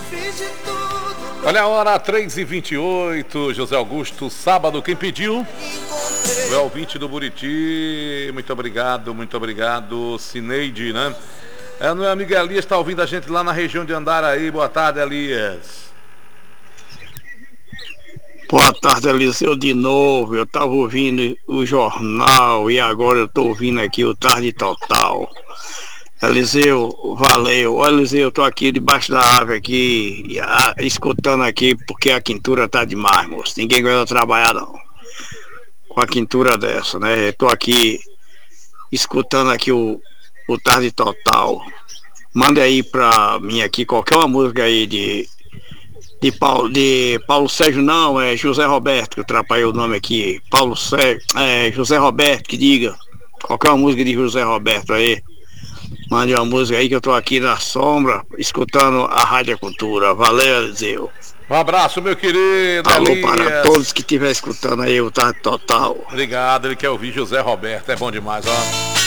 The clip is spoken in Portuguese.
Olha a hora, 3h28, José Augusto, sábado, quem pediu? O ouvinte do Buriti, muito obrigado, Cineide, né? Meu amigo Elias está ouvindo a gente lá na região de Andaraí, boa tarde, Elias. Boa tarde, Eliseu, de novo. Eu estava ouvindo o jornal e agora eu estou ouvindo aqui o Tarde Total. Eliseu, valeu. Ô, Eliseu, eu tô aqui debaixo da árvore aqui, escutando aqui, porque a quintura tá demais, moço. Ninguém aguenta trabalhar, não. Com a quintura dessa, né? Eu tô aqui, escutando aqui o Tarde Total. Manda aí pra mim aqui qualquer uma música aí de Paulo Sérgio, não, é José Roberto, que eu atrapalhei o nome aqui. Paulo Sérgio, José Roberto, que diga. Qualquer uma música de José Roberto aí. Mande uma música aí que eu tô aqui na sombra, escutando a Rádio Cultura. Valeu, Eliseu. Um abraço, meu querido. Alô Elias. para todos que estiverem escutando aí o Tarde Total. Obrigado, ele quer ouvir José Roberto, é bom demais, ó.